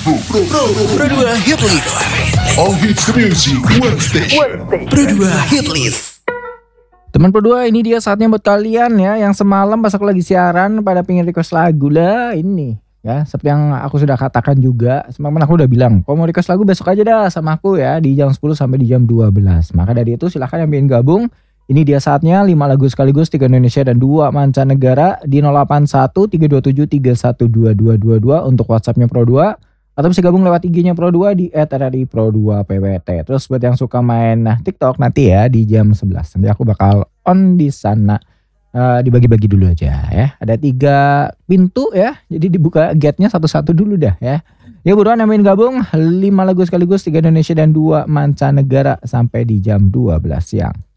Pro 2 Hit List. All hits music, one station. Pro 2 Hit List. Teman Pro 2, ini dia saatnya buat kalian ya, yang semalam pas aku lagi siaran pada pengen request lagu lah ini. Ya, seperti yang aku sudah katakan juga, semalam aku udah bilang, kalau mau request lagu besok aja dah sama aku ya, di jam 10 sampai di jam 12. Maka dari itu silahkan yang pengen gabung. Ini dia saatnya 5 lagu sekaligus, 3 Indonesia dan 2 mancanegara di 081 327 312222 untuk WhatsAppnya Pro 2. Atau bisa gabung lewat IG-nya Pro 2 di @RRI_Pro2PWT. Terus buat yang suka main TikTok nanti ya di jam 11. Nanti aku bakal on di sana. Dibagi-bagi dulu aja ya. Ada 3 pintu ya. Jadi dibuka gate-nya satu-satu dulu dah ya. Ya buruan yang main gabung 5 lagu sekaligus, 3 Indonesia dan 2 mancanegara sampai di jam 12 siang.